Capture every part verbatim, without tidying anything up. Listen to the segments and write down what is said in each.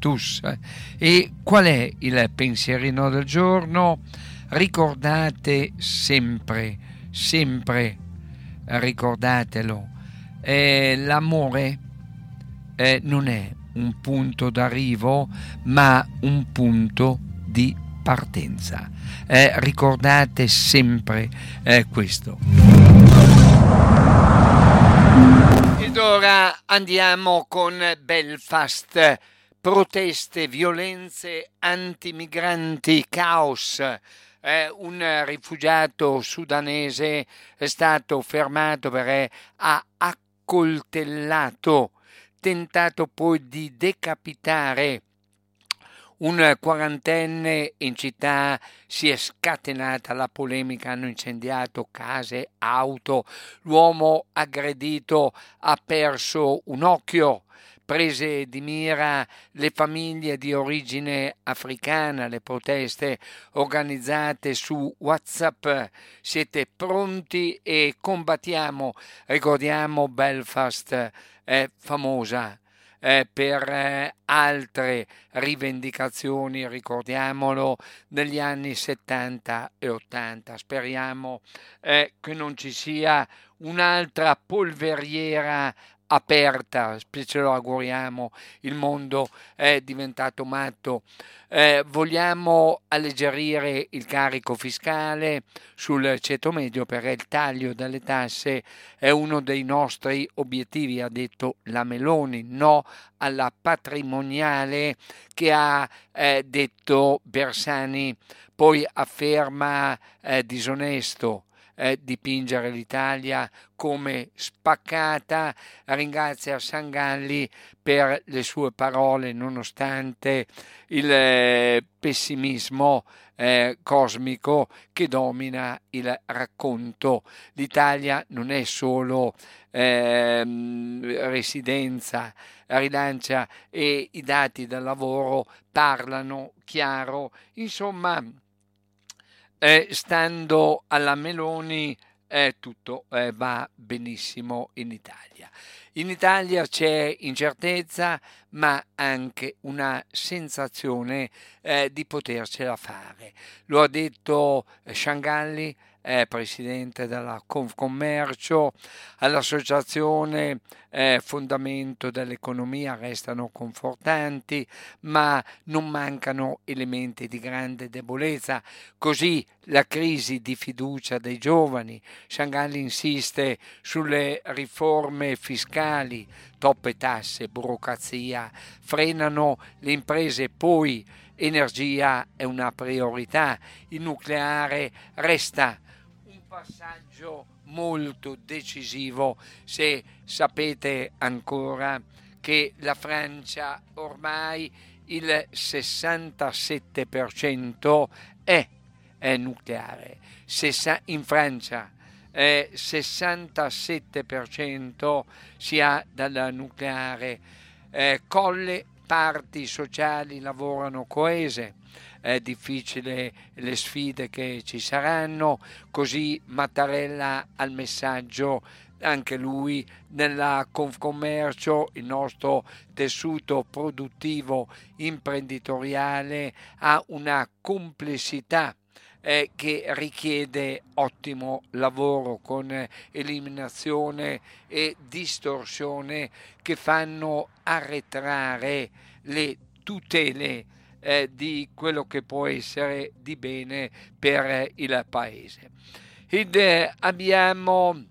Juventus. E qual è il pensierino del giorno? Ricordate sempre, sempre, ricordatelo, eh, l'amore eh, non è un punto d'arrivo, ma un punto di partenza. Eh, ricordate sempre eh, questo. Ed ora andiamo con Belfast. Proteste, violenze, antimigranti, caos. Eh, un rifugiato sudanese è stato fermato perché ha accoltellato, tentato poi di decapitare un quarantenne. In città si è scatenata la polemica, hanno incendiato case, auto, l'uomo aggredito ha perso un occhio. Prese di mira le famiglie di origine africana, le proteste organizzate su WhatsApp. Siete pronti e combattiamo. Ricordiamo Belfast è famosa eh, per eh, altre rivendicazioni, ricordiamolo, negli anni settanta e ottanta. Speriamo eh, che non ci sia un'altra polveriera aperta, ce lo auguriamo, il mondo è diventato matto. Eh, vogliamo alleggerire il carico fiscale sul ceto medio perché il taglio delle tasse è uno dei nostri obiettivi, ha detto la Meloni, no alla patrimoniale che ha eh, detto Bersani, poi afferma eh, disonesto eh, dipingere l'Italia come spaccata. Ringrazia Sangalli per le sue parole nonostante il eh, pessimismo eh, cosmico che domina il racconto. L'Italia non è solo eh, residenza, rilancia e i dati del lavoro parlano chiaro. Insomma, eh, stando alla Meloni eh, tutto eh, va benissimo in Italia. In Italia c'è incertezza, ma anche una sensazione eh, di potercela fare. Lo ha detto eh, Sangalli, eh, presidente della Confcommercio. All'associazione eh, Fondamento dell'Economia restano confortanti, ma non mancano elementi di grande debolezza. Così la crisi di fiducia dei giovani. Sangalli insiste sulle riforme fiscali, troppe tasse, burocrazia, frenano le imprese, poi energia è una priorità, il nucleare resta un passaggio molto decisivo. Se sapete ancora che la Francia ormai il sessantasette per cento è, è nucleare, Sessa, in Francia eh, sessantasette per cento si ha dal nucleare, eh, colle, parti sociali lavorano coese. È difficile le sfide che ci saranno, così Mattarella al messaggio, anche lui nella Confcommercio, il nostro tessuto produttivo imprenditoriale ha una complessità eh, che richiede ottimo lavoro con eliminazione e distorsione che fanno arretrare le tutele eh, di quello che può essere di bene per il paese. Ed eh, abbiamo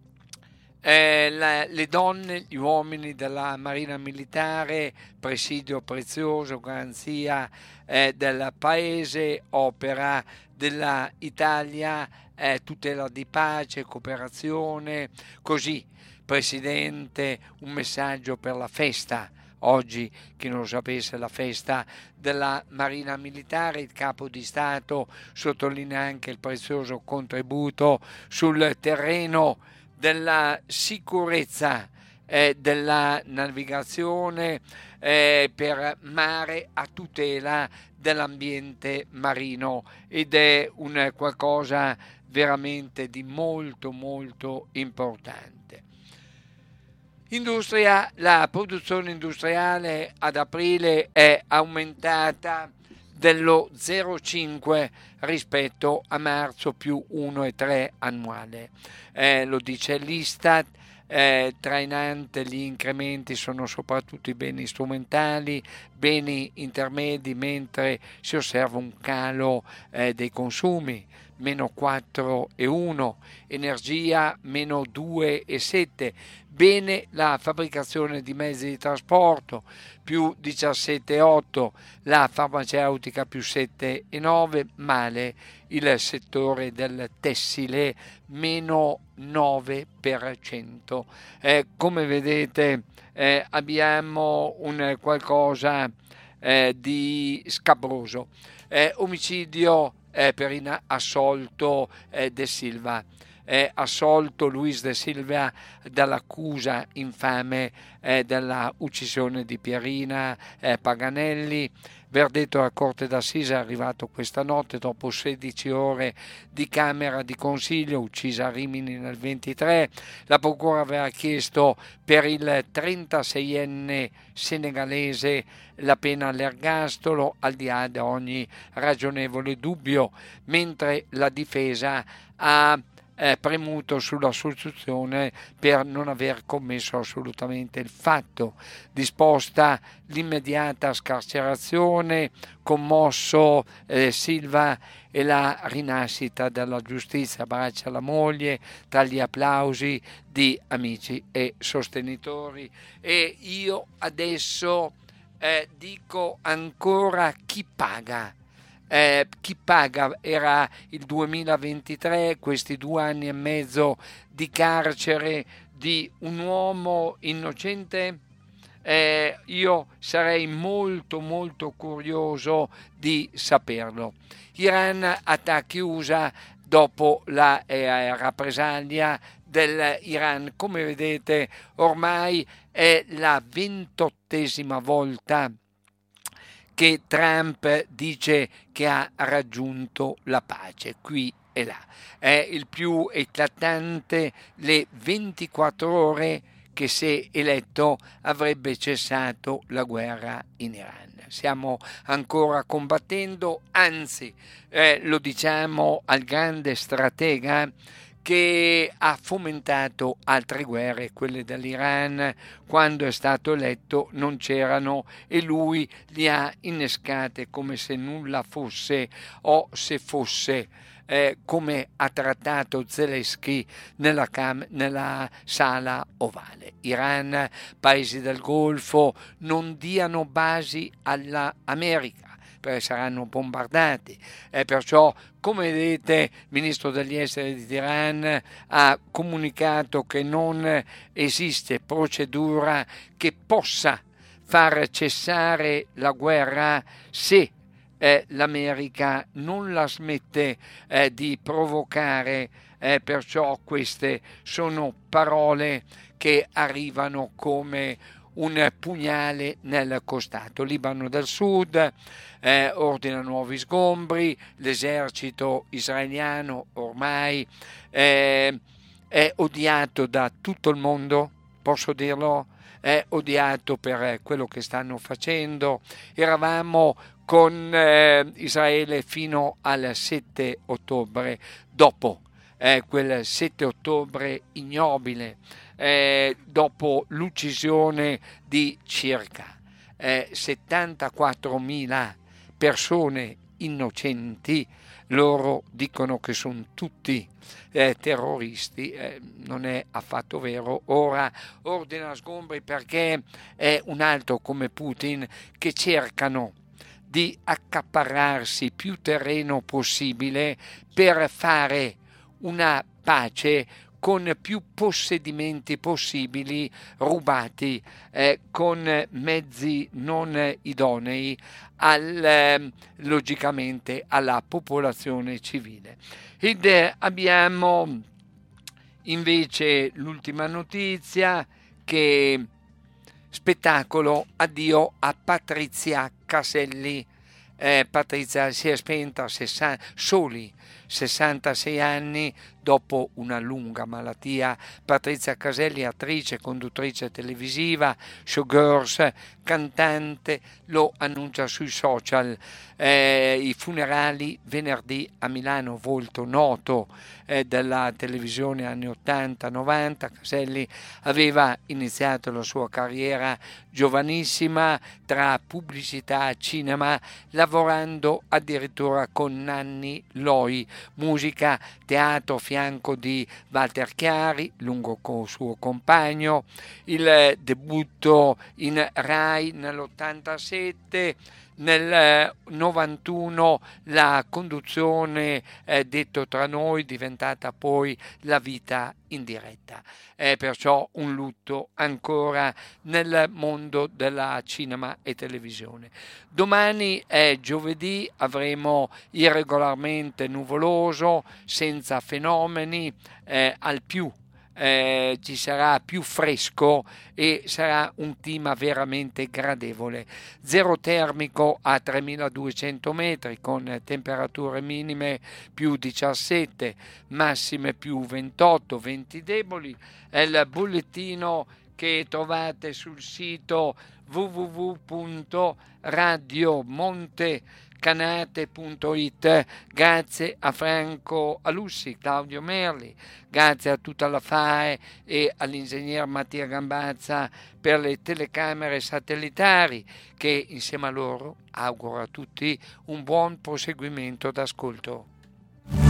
Eh, la, le donne, gli uomini della Marina Militare, presidio prezioso, garanzia eh, del paese, opera dell'Italia, eh, tutela di pace, cooperazione. Così, Presidente, un messaggio per la festa. Oggi, chi non lo sapesse, la festa della Marina Militare, il Capo di Stato sottolinea anche il prezioso contributo sul terreno della sicurezza, eh, della navigazione eh, per mare a tutela dell'ambiente marino, ed è un qualcosa veramente di molto molto importante. Industria, la produzione industriale ad aprile è aumentata dello zero virgola cinque rispetto a marzo, più uno virgola tre annuale. Eh, lo dice l'Istat. Eh, trainante gli incrementi sono soprattutto i beni strumentali, beni intermedi, mentre si osserva un calo eh, dei consumi, meno quattro virgola uno, energia meno due virgola sette, bene la fabbricazione di mezzi di trasporto più diciassette virgola otto, la farmaceutica più sette virgola nove, male il settore del tessile meno nove per cento. Eh, come vedete eh, abbiamo un qualcosa eh, di scabroso. Eh, omicidio eh, per in assolto eh, De Silva. È assolto Luis De Silva dall'accusa infame eh, della uccisione di Pierina eh, Paganelli. Verdetto alla Corte d'Assise è arrivato questa notte dopo sedici ore di Camera di Consiglio, uccisa a Rimini nel ventitré. La Procura aveva chiesto per il trentaseienne senegalese la pena all'ergastolo al di là di ogni ragionevole dubbio, mentre la difesa ha eh, premuto sulla sostituzione per non aver commesso assolutamente il fatto. Disposta l'immediata scarcerazione, commosso eh, Silva e la rinascita della giustizia. Abbraccia la moglie tra gli applausi di amici e sostenitori. E io adesso eh, dico ancora chi paga. Eh, chi paga era il duemilaventitré, questi due anni e mezzo di carcere di un uomo innocente? Eh, io sarei molto molto curioso di saperlo. Iran attacchi U S A dopo la eh, rappresaglia dell'Iran. Come vedete ormai è la ventottesima volta che Trump dice che ha raggiunto la pace qui e là. È il più eclatante, le ventiquattro ore che se eletto avrebbe cessato la guerra in Iran. Stiamo ancora combattendo, anzi eh, lo diciamo al grande stratega che ha fomentato altre guerre, quelle dell'Iran. Quando è stato eletto non c'erano e lui li ha innescate come se nulla fosse o se fosse eh, come ha trattato Zelensky nella, cam- nella sala ovale. Iran, paesi del Golfo, non diano basi all'America perché saranno bombardati. E perciò, come vedete, il ministro degli esteri di Iran ha comunicato che non esiste procedura che possa far cessare la guerra se eh, l'America non la smette eh, di provocare. Eh, perciò queste sono parole che arrivano come un pugnale nel costato. Libano del Sud eh, ordina nuovi sgombri, l'esercito israeliano ormai eh, è odiato da tutto il mondo, posso dirlo? È odiato per quello che stanno facendo. Eravamo con eh, Israele fino al sette ottobre, dopo eh, quel sette ottobre ignobile, eh, dopo l'uccisione di circa eh, settantaquattromila persone innocenti. Loro dicono che sono tutti eh, terroristi, eh, non è affatto vero. Ora ordina sgombri perché è un altro come Putin che cercano di accaparrarsi più terreno possibile per fare una pace con più possedimenti possibili rubati eh, con mezzi non idonei al, eh, logicamente alla popolazione civile. Ed eh, abbiamo invece l'ultima notizia che spettacolo, addio a Patrizia Caselli. Eh, Patrizia si è spenta a sessanta, soli sessantasei anni dopo una lunga malattia. Patrizia Caselli, attrice, conduttrice televisiva, showgirls, cantante, lo annuncia sui social. Eh, I funerali venerdì a Milano, volto noto eh, della televisione anni ottanta novanta. Caselli aveva iniziato la sua carriera giovanissima tra pubblicità e cinema, lavorando addirittura con Nanni Loi, musica, teatro, fianco di Walter Chiari, lungo con il suo compagno, il debutto in Rai nell'ottantasette, nel novantuno la conduzione eh, detto tra noi, diventata poi La vita in diretta. È perciò un lutto ancora nel mondo della cinema e televisione. Domani è giovedì, avremo irregolarmente nuvoloso, senza fenomeni, eh, al più eh, ci sarà più fresco e sarà un clima veramente gradevole. Zero termico a tremiladuecento metri, con temperature minime più diciassette, massime più ventotto, venti deboli. È il bollettino che trovate sul sito w w w punto radiomontecanate punto it. Grazie a Franco Alussi, Claudio Merli, grazie a tutta la F A E e all'ingegner Mattia Gambazza per le telecamere satellitari, che insieme a loro auguro a tutti un buon proseguimento d'ascolto.